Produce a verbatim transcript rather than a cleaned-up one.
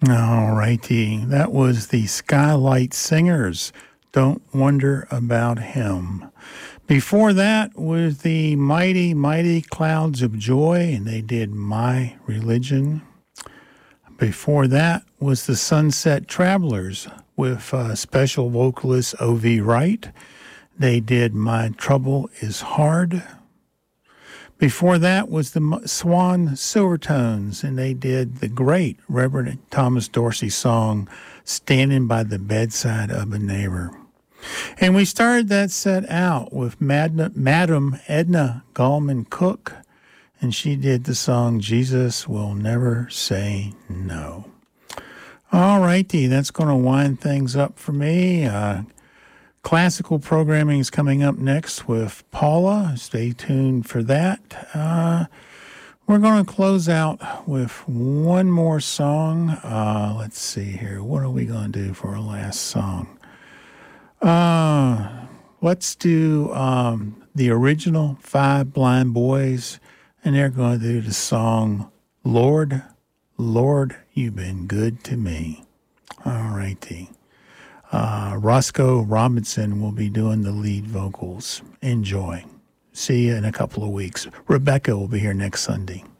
All righty. That was the Skylight Singers. Don't Wonder About Him. Before that was the Mighty, Mighty Clouds of Joy, and they did My Religion. Before that was the Sunset Travelers with uh, special vocalist O V. Wright. They did My Trouble Is Hard. Before that was the Swan Silvertones, and they did the great Reverend Thomas Dorsey song, Standing by the Bedside of a Neighbor. And we started that set out with Madna, Madam Edna Gallman Cook, and she did the song, Jesus Will Never Say No. All righty, that's going to wind things up for me. Uh, Classical programming is coming up next with Paula. Stay tuned for that. Uh, we're going to close out with one more song. Uh, let's see here. What are we going to do for our last song? Uh, let's do um, the original Five Blind Boys, and they're going to do the song, Lord, Lord, You've Been Good to Me. All righty. Uh, Roscoe Robinson will be doing the lead vocals. Enjoy. See you in a couple of weeks. Rebecca will be here next Sunday.